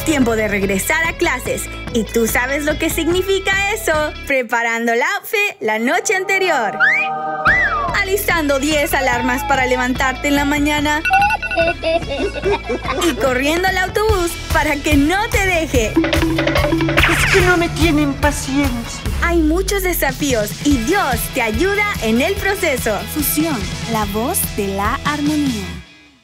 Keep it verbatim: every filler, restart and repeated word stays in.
tiempo de regresar a clases. ¿Y tú sabes lo que significa eso? Preparando el outfit la noche anterior. Alistando diez alarmas para levantarte en la mañana. Y corriendo al autobús para que no te deje. Es que no me tienen paciencia. Hay muchos desafíos y Dios te ayuda en el proceso. Fusión, la voz de la armonía.